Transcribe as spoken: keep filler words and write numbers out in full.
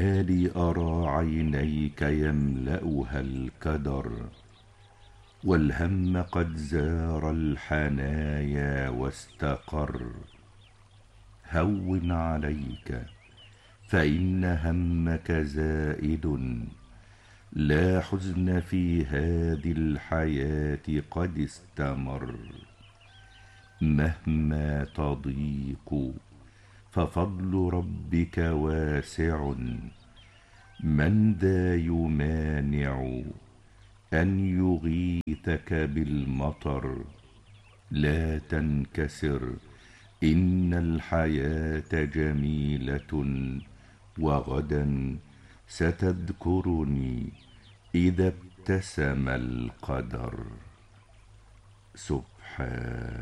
لي أرى عينيك يملأها الكدر، والهم قد زار الحنايا واستقر. هون عليك فإن همك زائد، لا حزن في هذه الحياة قد استمر. مهما تضيق ففضل ربك واسع، من ذا يمانع أن يغيثك بالمطر. لا تنكسر، إن الحياة جميلة، وغدا ستذكرني إذا ابتسم القدر. سبحان